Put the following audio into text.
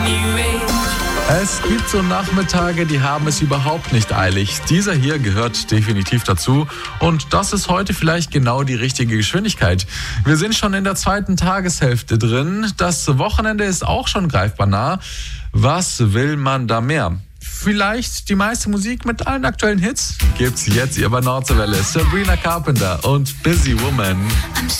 Es gibt so Nachmittage, die haben es überhaupt nicht eilig. Dieser hier gehört definitiv dazu und das ist heute vielleicht genau die richtige Geschwindigkeit. Wir sind schon in der zweiten Tageshälfte drin. Das Wochenende ist auch schon greifbar nah. Was will man da mehr? Vielleicht die meiste Musik mit allen aktuellen Hits gibt's jetzt hier bei Nordseewelle. Sabrina Carpenter und Busy Woman.